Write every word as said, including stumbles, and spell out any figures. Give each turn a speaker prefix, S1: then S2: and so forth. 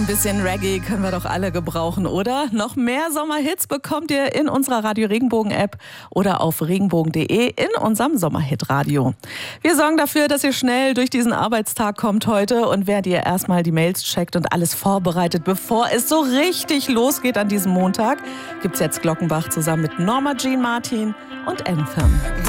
S1: Ein bisschen Reggae können wir doch alle gebrauchen, oder? Noch mehr Sommerhits bekommt ihr in unserer Radio Regenbogen App oder auf regenbogen punkt de in unserem Sommerhit-Radio. Wir sorgen dafür, dass ihr schnell durch diesen Arbeitstag kommt heute und während ihr erstmal die Mails checkt und alles vorbereitet, bevor es so richtig losgeht an diesem Montag, gibt's jetzt Glockenbach zusammen mit Norma Jean Martin und Anthem.